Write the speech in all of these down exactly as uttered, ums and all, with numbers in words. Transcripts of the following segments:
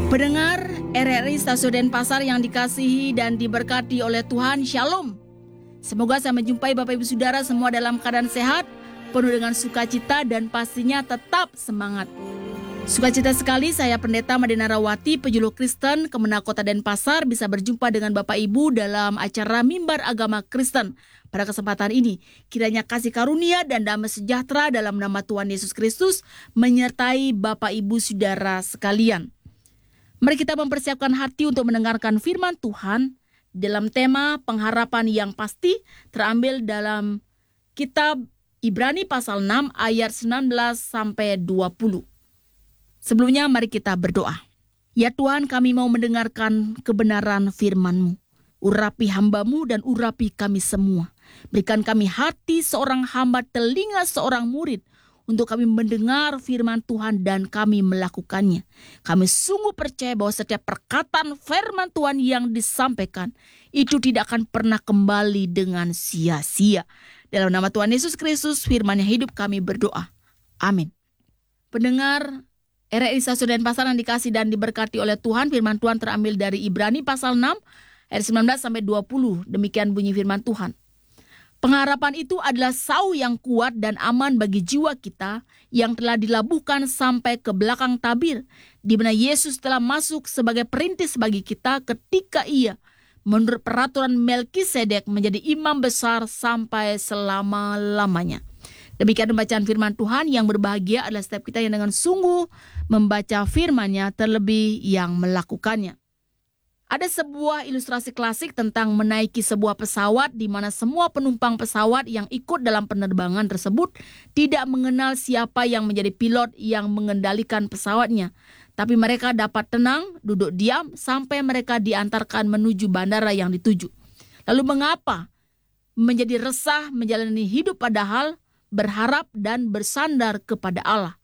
Pendengar R R I Stasiun Denpasar yang dikasihi dan diberkati oleh Tuhan, Shalom. Semoga saya menjumpai Bapak Ibu Saudara semua dalam keadaan sehat, penuh dengan sukacita dan pastinya tetap semangat. Sukacita sekali saya Pendeta Madina Rawati, Pejuluk Kristen Kemenak Kota Denpasar, bisa berjumpa dengan Bapak Ibu dalam acara Mimbar Agama Kristen. Pada kesempatan ini, kiranya kasih karunia dan damai sejahtera dalam nama Tuhan Yesus Kristus menyertai Bapak Ibu Saudara sekalian. Mari kita mempersiapkan hati untuk mendengarkan firman Tuhan dalam tema pengharapan yang pasti, terambil dalam kitab Ibrani pasal enam ayat sembilan belas sampai dua puluh. Sebelumnya mari kita berdoa. Ya Tuhan, kami mau mendengarkan kebenaran firman-Mu. Urapi hamba-Mu dan urapi kami semua. Berikan kami hati seorang hamba, telinga seorang murid, untuk kami mendengar firman Tuhan dan kami melakukannya. Kami sungguh percaya bahwa setiap perkataan firman Tuhan yang disampaikan itu tidak akan pernah kembali dengan sia-sia. Dalam nama Tuhan Yesus Kristus, firman yang hidup kami berdoa. Amin. Pendengar R R I Stasiun Denpasar yang dikasih dan diberkati oleh Tuhan, firman Tuhan terambil dari Ibrani pasal enam ayat sembilan belas sampai dua puluh. Demikian bunyi firman Tuhan. Pengharapan itu adalah sau yang kuat dan aman bagi jiwa kita yang telah dilabuhkan sampai ke belakang tabir, di mana Yesus telah masuk sebagai perintis bagi kita ketika ia menurut peraturan Melkisedek menjadi imam besar sampai selama-lamanya. Demikian pembacaan firman Tuhan. Yang berbahagia adalah setiap kita yang dengan sungguh membaca firman-Nya, terlebih yang melakukannya. Ada sebuah ilustrasi klasik tentang menaiki sebuah pesawat di mana semua penumpang pesawat yang ikut dalam penerbangan tersebut tidak mengenal siapa yang menjadi pilot yang mengendalikan pesawatnya. Tapi mereka dapat tenang, duduk diam sampai mereka diantarkan menuju bandara yang dituju. Lalu mengapa menjadi resah menjalani hidup padahal berharap dan bersandar kepada Allah?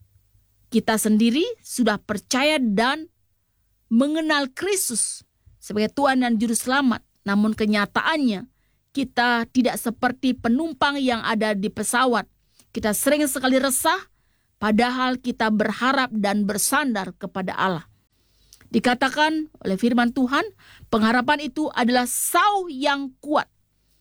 Kita sendiri sudah percaya dan mengenal Kristus sebagai Tuhan dan Juru Selamat. Namun kenyataannya kita tidak seperti penumpang yang ada di pesawat. Kita sering sekali resah padahal kita berharap dan bersandar kepada Allah. Dikatakan oleh firman Tuhan, pengharapan itu adalah sau yang kuat.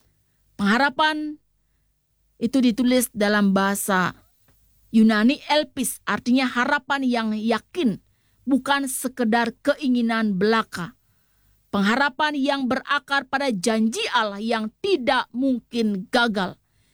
Pengharapan itu ditulis dalam bahasa Yunani elpis, artinya harapan yang yakin, bukan sekedar keinginan belaka. Pengharapan yang berakar pada janji Allah yang tidak mungkin gagal.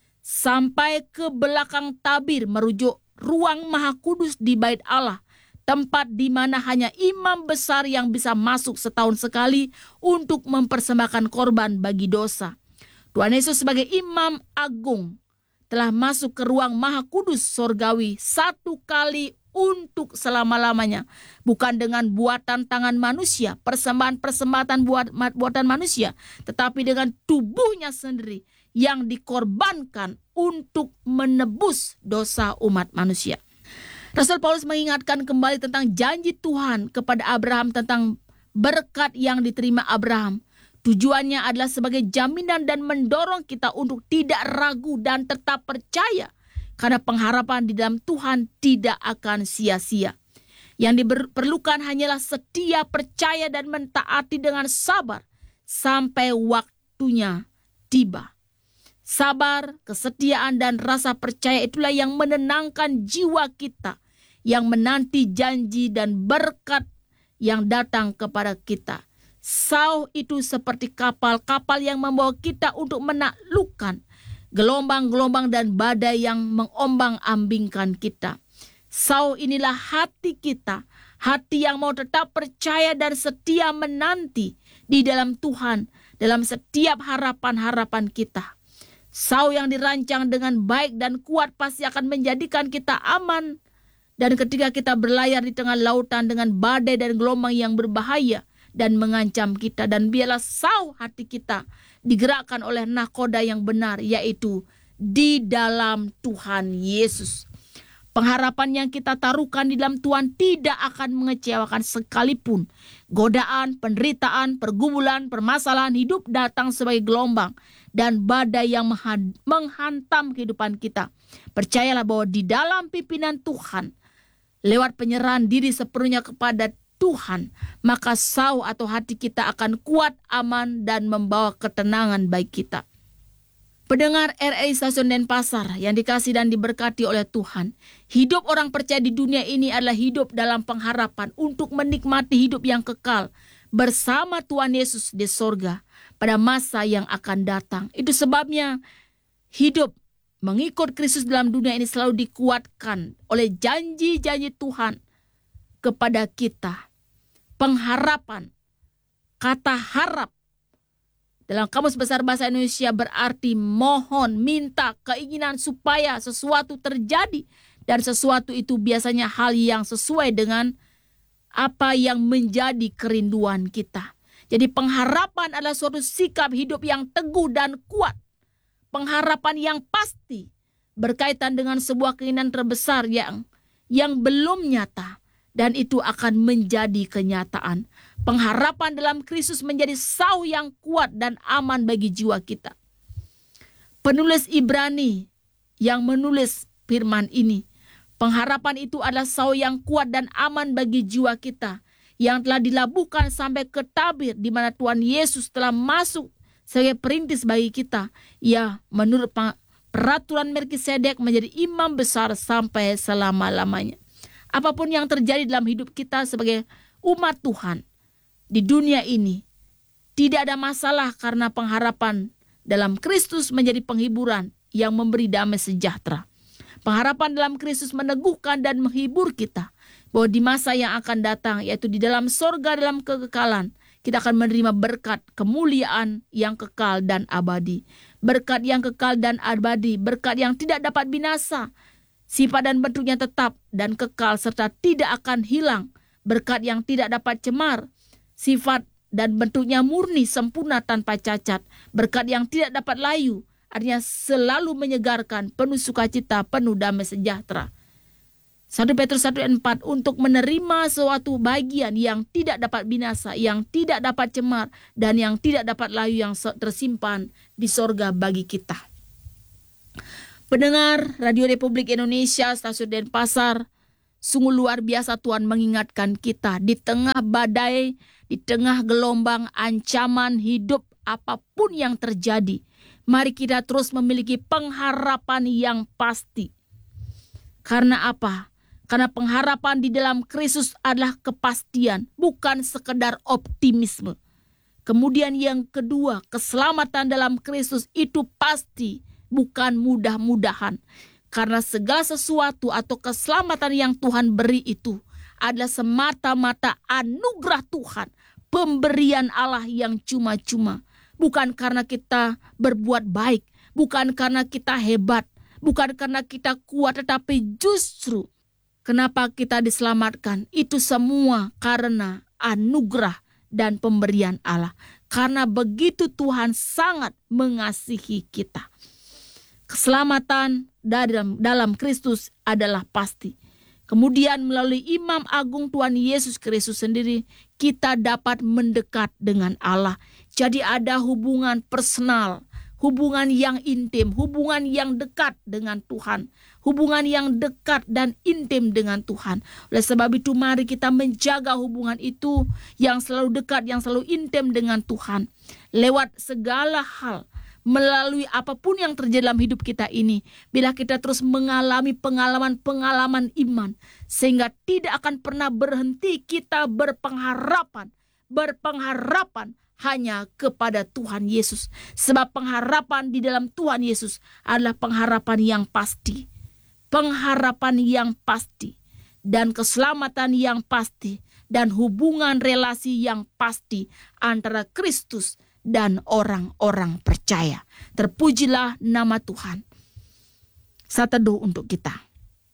Sampai ke belakang tabir merujuk ruang Maha Kudus di Bait Allah. Tempat di mana hanya imam besar yang bisa masuk setahun sekali untuk mempersembahkan korban bagi dosa. Tuhan Yesus sebagai imam agung telah masuk ke ruang Maha Kudus sorgawi satu kali untuk selama-lamanya. Bukan dengan buatan tangan manusia, persembahan-persembahan buat, buatan manusia, tetapi dengan tubuhnya sendiri yang dikorbankan untuk menebus dosa umat manusia. Rasul Paulus mengingatkan kembali tentang janji Tuhan kepada Abraham tentang berkat yang diterima Abraham. Tujuannya adalah sebagai jaminan dan mendorong kita untuk tidak ragu dan tetap percaya, karena pengharapan di dalam Tuhan tidak akan sia-sia. Yang diperlukan hanyalah setia, percaya, dan mentaati dengan sabar sampai waktunya tiba. Sabar, kesetiaan, dan rasa percaya itulah yang menenangkan jiwa kita, yang menanti janji dan berkat yang datang kepada kita. Sau itu seperti kapal-kapal yang membawa kita untuk menaklukkan gelombang-gelombang dan badai yang mengombang-ambingkan kita. Sau inilah hati kita, hati yang mau tetap percaya dan setia menanti di dalam Tuhan, dalam setiap harapan-harapan kita. Sau yang dirancang dengan baik dan kuat pasti akan menjadikan kita aman. Dan ketika kita berlayar di tengah lautan dengan badai dan gelombang yang berbahaya dan mengancam kita, dan biarlah sau hati kita digerakkan oleh nahkoda yang benar, yaitu di dalam Tuhan Yesus. Pengharapan yang kita taruhkan di dalam Tuhan tidak akan mengecewakan sekalipun. Godaan, penderitaan, pergumulan, permasalahan hidup datang sebagai gelombang dan badai yang menghantam kehidupan kita. Percayalah bahwa di dalam pimpinan Tuhan, lewat penyerahan diri sepenuhnya kepada Tuhan, maka sau atau hati kita akan kuat, aman, dan membawa ketenangan bagi kita. Pendengar R R I Stasiun Denpasar yang dikasih dan diberkati oleh Tuhan, hidup orang percaya di dunia ini adalah hidup dalam pengharapan untuk menikmati hidup yang kekal bersama Tuhan Yesus di sorga pada masa yang akan datang. Itu sebabnya hidup mengikut Kristus dalam dunia ini selalu dikuatkan oleh janji-janji Tuhan kepada kita. Pengharapan, kata harap, dalam Kamus Besar Bahasa Indonesia berarti mohon, minta, keinginan supaya sesuatu terjadi. Dan sesuatu itu biasanya hal yang sesuai dengan apa yang menjadi kerinduan kita. Jadi pengharapan adalah suatu sikap hidup yang teguh dan kuat. Pengharapan yang pasti berkaitan dengan sebuah keinginan terbesar yang yang belum nyata. Dan itu akan menjadi kenyataan. Pengharapan dalam Kristus menjadi sau yang kuat dan aman bagi jiwa kita. Penulis Ibrani yang menulis firman ini, pengharapan itu adalah sau yang kuat dan aman bagi jiwa kita, yang telah dilabuhkan sampai ke tabir, di mana Tuhan Yesus telah masuk sebagai perintis bagi kita. Ia menurut peraturan Melkisedek menjadi imam besar sampai selama-lamanya. Apapun yang terjadi dalam hidup kita sebagai umat Tuhan di dunia ini, tidak ada masalah karena pengharapan dalam Kristus menjadi penghiburan yang memberi damai sejahtera. Pengharapan dalam Kristus meneguhkan dan menghibur kita bahwa di masa yang akan datang, yaitu di dalam sorga, dalam kekekalan, kita akan menerima berkat kemuliaan yang kekal dan abadi. Berkat yang kekal dan abadi, berkat yang tidak dapat binasa. Sifat dan bentuknya tetap dan kekal serta tidak akan hilang. Berkat yang tidak dapat cemar. Sifat dan bentuknya murni, sempurna, tanpa cacat. Berkat yang tidak dapat layu. Artinya selalu menyegarkan, penuh sukacita, penuh damai sejahtera. satu Petrus satu ayat empat, untuk menerima suatu bagian yang tidak dapat binasa, yang tidak dapat cemar, dan yang tidak dapat layu yang tersimpan di sorga bagi kita. Pendengar Radio Republik Indonesia, Stasiun Denpasar, sungguh luar biasa Tuhan mengingatkan kita di tengah badai, di tengah gelombang, ancaman hidup, apapun yang terjadi. Mari kita terus memiliki pengharapan yang pasti. Karena apa? Karena pengharapan di dalam Kristus adalah kepastian, bukan sekedar optimisme. Kemudian yang kedua, keselamatan dalam Kristus itu pasti, bukan mudah-mudahan. Karena segala sesuatu atau keselamatan yang Tuhan beri itu adalah semata-mata anugerah Tuhan. Pemberian Allah yang cuma-cuma. Bukan karena kita berbuat baik. Bukan karena kita hebat. Bukan karena kita kuat. Tetapi justru kenapa kita diselamatkan. Itu semua karena anugerah dan pemberian Allah. Karena begitu Tuhan sangat mengasihi kita. Keselamatan dalam, dalam Kristus adalah pasti. Kemudian melalui Imam Agung Tuhan Yesus Kristus sendiri, kita dapat mendekat dengan Allah. Jadi ada hubungan personal, hubungan yang intim, hubungan yang dekat dengan Tuhan. Hubungan yang dekat dan intim dengan Tuhan. Oleh sebab itu mari kita menjaga hubungan itu yang selalu dekat, yang selalu intim dengan Tuhan. Lewat segala hal. Melalui apapun yang terjadi dalam hidup kita ini, bila kita terus mengalami pengalaman-pengalaman iman, sehingga tidak akan pernah berhenti kita berpengharapan, berpengharapan hanya kepada Tuhan Yesus. Sebab pengharapan di dalam Tuhan Yesus adalah pengharapan yang pasti, pengharapan yang pasti, dan keselamatan yang pasti, dan hubungan relasi yang pasti antara Kristus dan orang-orang percaya. Terpujilah nama Tuhan. Saat teduh untuk kita.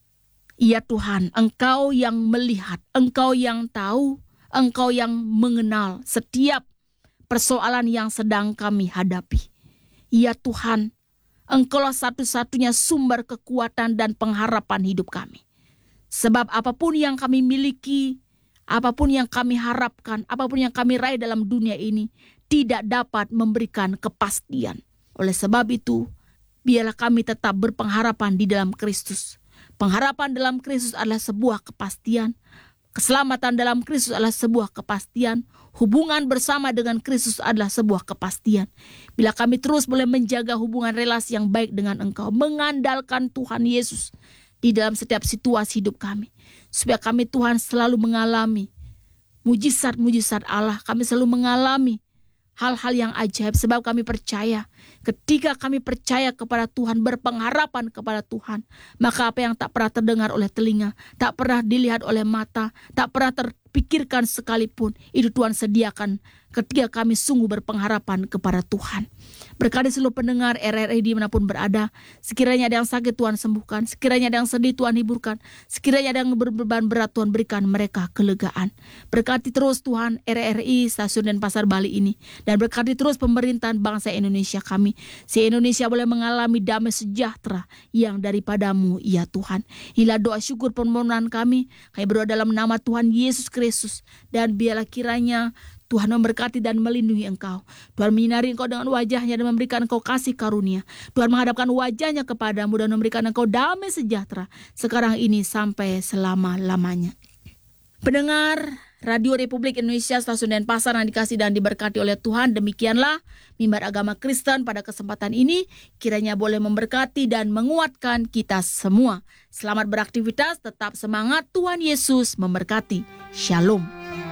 Ya Tuhan, Engkau yang melihat, Engkau yang tahu, Engkau yang mengenal setiap persoalan yang sedang kami hadapi. Ya Tuhan, Engkaulah satu-satunya sumber kekuatan dan pengharapan hidup kami. Sebab apapun yang kami miliki, apapun yang kami harapkan, apapun yang kami raih dalam dunia ini, tidak dapat memberikan kepastian. Oleh sebab itu, biarlah kami tetap berpengharapan di dalam Kristus. Pengharapan dalam Kristus adalah sebuah kepastian. Keselamatan dalam Kristus adalah sebuah kepastian. Hubungan bersama dengan Kristus adalah sebuah kepastian. Bila kami terus boleh menjaga hubungan relasi yang baik dengan Engkau, mengandalkan Tuhan Yesus di dalam setiap situasi hidup kami, supaya kami Tuhan selalu mengalami mujizat-mujizat Allah. Kami selalu mengalami hal-hal yang ajaib, sebab kami percaya ketika kami percaya kepada Tuhan, berpengharapan kepada Tuhan, maka apa yang tak pernah terdengar oleh telinga, tak pernah dilihat oleh mata, tak pernah terpikirkan sekalipun, itu Tuhan sediakan ketika kami sungguh berpengharapan kepada Tuhan. Berkati seluruh pendengar R R I dimanapun berada, sekiranya ada yang sakit Tuhan sembuhkan, sekiranya ada yang sedih Tuhan hiburkan, sekiranya ada yang berbeban berat Tuhan berikan mereka kelegaan. Berkati terus Tuhan R R I Stasiun Denpasar Bali ini, dan berkati terus pemerintahan bangsa Indonesia kami, si Indonesia boleh mengalami damai sejahtera yang daripadamu ya Tuhan. Inilah doa syukur permohonan kami, kami berdoa dalam nama Tuhan Yesus Kristus, dan biarlah kiranya Tuhan memberkati dan melindungi engkau. Tuhan menyinari engkau dengan wajahnya dan memberikan engkau kasih karunia. Tuhan menghadapkan wajahnya kepadamu dan memberikan engkau damai sejahtera sekarang ini sampai selama-lamanya. Pendengar Radio Republik Indonesia Stasiun Denpasar yang dikasih dan diberkati oleh Tuhan, demikianlah mimbar agama Kristen pada kesempatan ini. Kiranya boleh memberkati dan menguatkan kita semua. Selamat beraktivitas, tetap semangat, Tuhan Yesus memberkati. Shalom.